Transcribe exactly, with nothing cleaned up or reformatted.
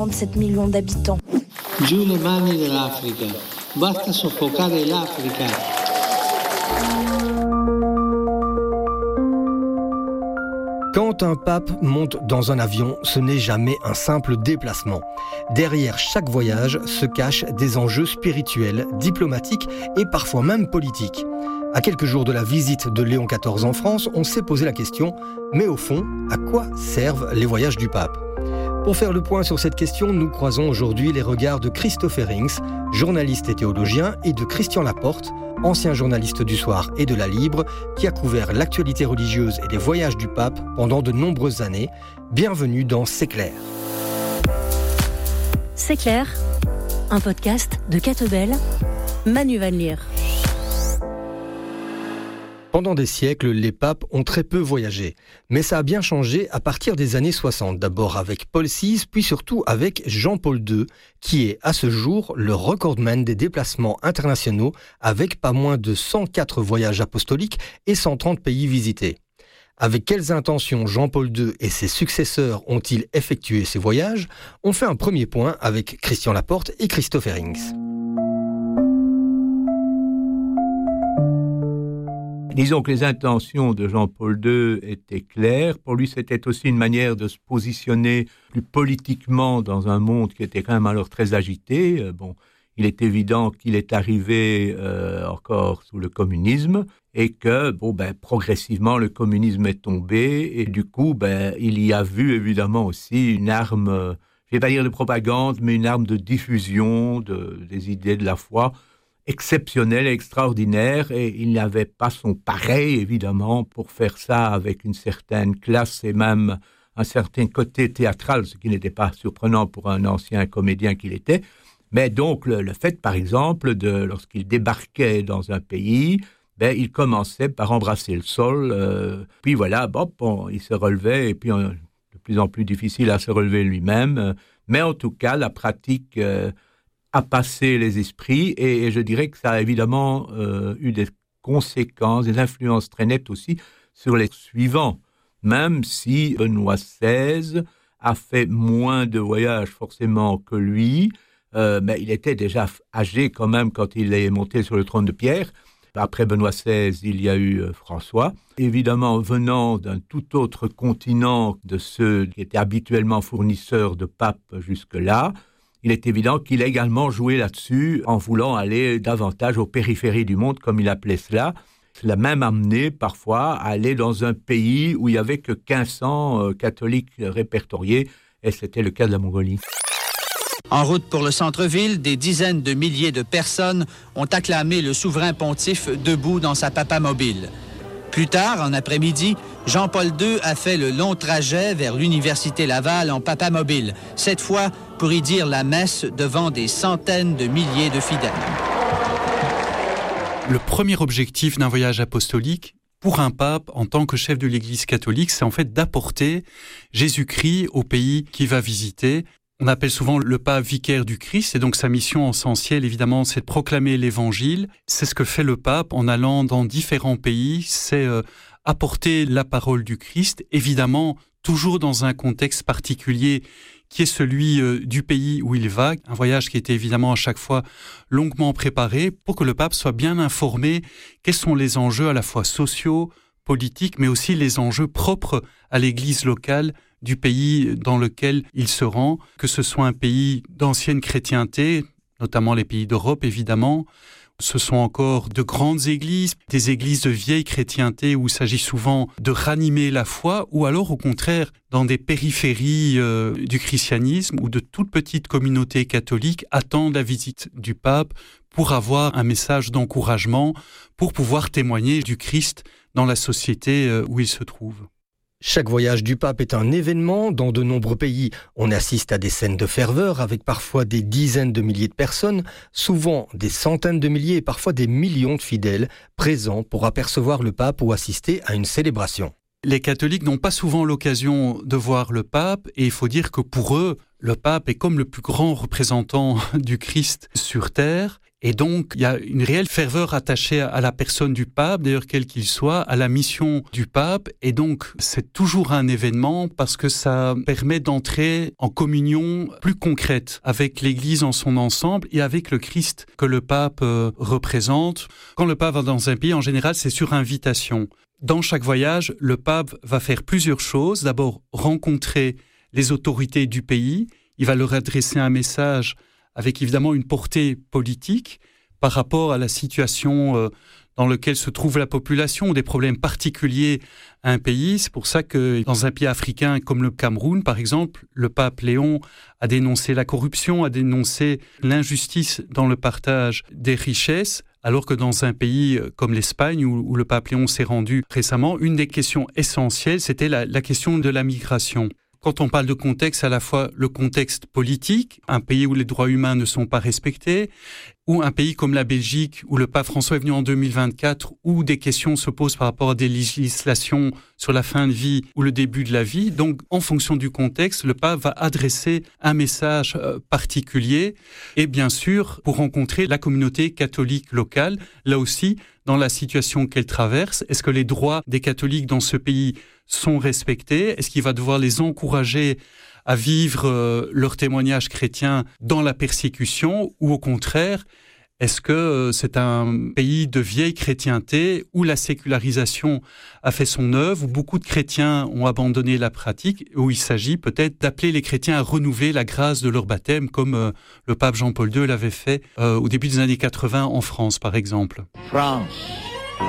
trente-sept millions d'habitants. Giù le mani dell'Africa. Basta soffocare l'Africa. Quand un pape monte dans un avion, ce n'est jamais un simple déplacement. Derrière chaque voyage se cachent des enjeux spirituels, diplomatiques et parfois même politiques. À quelques jours de la visite de Léon quatorze en France, on s'est posé la question, mais au fond, à quoi servent les voyages du pape ? Pour faire le point sur cette question, nous croisons aujourd'hui les regards de Christophe Herrings, journaliste et théologien, et de Christian Laporte, ancien journaliste du Soir et de La Libre, qui a couvert l'actualité religieuse et les voyages du pape pendant de nombreuses années. Bienvenue dans C'est clair. C'est clair, un podcast de Catebel, Manu Van Leer. Pendant des siècles, les papes ont très peu voyagé. Mais ça a bien changé à partir des années soixante. D'abord avec Paul six, puis surtout avec Jean-Paul deux, qui est à ce jour le recordman des déplacements internationaux avec pas moins de cent quatre voyages apostoliques et cent trente pays visités. Avec quelles intentions Jean-Paul deux et ses successeurs ont-ils effectué ces voyages ? On fait un premier point avec Christian Laporte et Christophe Herrings. Disons que les intentions de Jean-Paul deux étaient claires. Pour lui, c'était aussi une manière de se positionner plus politiquement dans un monde qui était quand même alors très agité. Bon, il est évident qu'il est arrivé euh, encore sous le communisme et que, bon, ben, progressivement, le communisme est tombé et du coup, ben, il y a vu évidemment aussi une arme, je ne vais pas dire de propagande, mais une arme de diffusion de, des idées de la foi exceptionnel et extraordinaire, et il n'avait pas son pareil, évidemment, pour faire ça avec une certaine classe et même un certain côté théâtral, ce qui n'était pas surprenant pour un ancien comédien qu'il était. Mais donc, le, le fait, par exemple, de lorsqu'il débarquait dans un pays, ben, il commençait par embrasser le sol, euh, puis voilà, bon, bon, il se relevait, et puis euh, de plus en plus difficile à se relever lui-même. Euh, mais en tout cas, la pratique euh, a passé les esprits, et, et je dirais que ça a évidemment euh, eu des conséquences, des influences très nettes aussi sur les suivants, même si Benoît seize a fait moins de voyages forcément que lui, euh, mais il était déjà âgé quand même quand il est monté sur le trône de pierre. Après Benoît seize, il y a eu euh, François. Évidemment, venant d'un tout autre continent de ceux qui étaient habituellement fournisseurs de papes jusque-là, il est évident qu'il a également joué là-dessus en voulant aller davantage aux périphéries du monde, comme il appelait cela. Il l'a même amené parfois à aller dans un pays où il n'y avait que quinze cents euh, catholiques répertoriés, et c'était le cas de la Mongolie. En route pour le centre-ville, des dizaines de milliers de personnes ont acclamé le souverain pontife debout dans sa papamobile. Plus tard, en après-midi, Jean-Paul deux a fait le long trajet vers l'Université Laval en papamobile, cette fois pour y dire la messe devant des centaines de milliers de fidèles. Le premier objectif d'un voyage apostolique, pour un pape, en tant que chef de l'Église catholique, c'est en fait d'apporter Jésus-Christ au pays qu'il va visiter. On appelle souvent le pape vicaire du Christ, et donc sa mission essentielle, évidemment, c'est de proclamer l'Évangile. C'est ce que fait le pape en allant dans différents pays, c'est euh, apporter la parole du Christ, évidemment, toujours dans un contexte particulier qui est celui euh, du pays où il va. Un voyage qui était évidemment à chaque fois longuement préparé pour que le pape soit bien informé quels sont les enjeux à la fois sociaux, politiques, mais aussi les enjeux propres à l'Église locale du pays dans lequel il se rend, que ce soit un pays d'ancienne chrétienté, notamment les pays d'Europe évidemment. Ce sont encore de grandes églises, des églises de vieille chrétienté où il s'agit souvent de ranimer la foi, ou alors au contraire dans des périphéries euh, du christianisme où de toutes petites communautés catholiques attendent la visite du pape pour avoir un message d'encouragement, pour pouvoir témoigner du Christ dans la société euh, où il se trouve. Chaque voyage du pape est un événement. Dans de nombreux pays, on assiste à des scènes de ferveur avec parfois des dizaines de milliers de personnes, souvent des centaines de milliers et parfois des millions de fidèles présents pour apercevoir le pape ou assister à une célébration. Les catholiques n'ont pas souvent l'occasion de voir le pape, et il faut dire que pour eux, le pape est comme le plus grand représentant du Christ sur terre. Et donc, il y a une réelle ferveur attachée à la personne du pape, d'ailleurs quel qu'il soit, à la mission du pape. Et donc, c'est toujours un événement parce que ça permet d'entrer en communion plus concrète avec l'Église en son ensemble et avec le Christ que le pape euh, représente. Quand le pape va dans un pays, en général, c'est sur invitation. Dans chaque voyage, le pape va faire plusieurs choses. D'abord, rencontrer les autorités du pays. Il va leur adresser un message avec évidemment une portée politique par rapport à la situation euh, dans laquelle se trouve la population ou des problèmes particuliers à un pays. C'est pour ça que dans un pays africain comme le Cameroun, par exemple, le pape Léon a dénoncé la corruption, a dénoncé l'injustice dans le partage des richesses, alors que dans un pays comme l'Espagne, où, où le pape Léon s'est rendu récemment, une des questions essentielles, c'était la, la question de la migration. Quand on parle de contexte, à la fois le contexte politique, un pays où les droits humains ne sont pas respectés, ou un pays comme la Belgique, où le pape François est venu en deux mille vingt-quatre, où des questions se posent par rapport à des législations sur la fin de vie ou le début de la vie. Donc, en fonction du contexte, le pape va adresser un message particulier. Et bien sûr, pour rencontrer la communauté catholique locale, là aussi, dans la situation qu'elle traverse, est-ce que les droits des catholiques dans ce pays sont respectés? Est-ce qu'il va devoir les encourager à vivre euh, leur témoignage chrétien dans la persécution, ou au contraire, est-ce que euh, c'est un pays de vieille chrétienté où la sécularisation a fait son œuvre, où beaucoup de chrétiens ont abandonné la pratique, où il s'agit peut-être d'appeler les chrétiens à renouveler la grâce de leur baptême, comme euh, le pape Jean-Paul deux l'avait fait euh, au début des années quatre-vingts en France, par exemple. France.